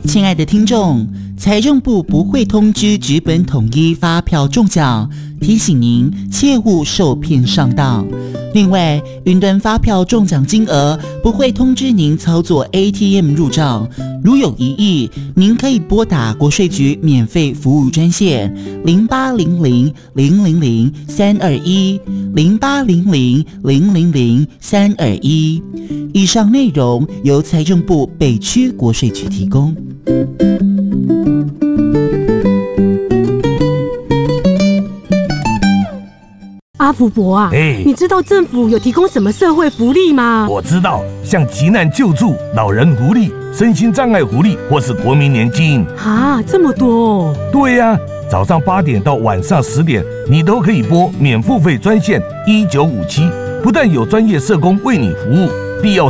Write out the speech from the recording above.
亲爱的听众，财政部不会通知纸本统一发票中奖，提醒您切勿受骗上当。另外，云端发票中奖金额不会通知您操作 ATM 入账，如有疑义，您可以拨打国税局免费服务专线0800-000-321 0800-000-321。以上内容由财政部北区国税局提供。 阿福伯啊，你知道政府有提供什么社会福利吗？ 我知道，像急难救助、老人福利、身心障碍福利，或是国民年金。 啊，这么多哦！ 对呀，早上8点到晚上10点，你都可以拨免付费专线1957，不但有专业社工为你服务，必要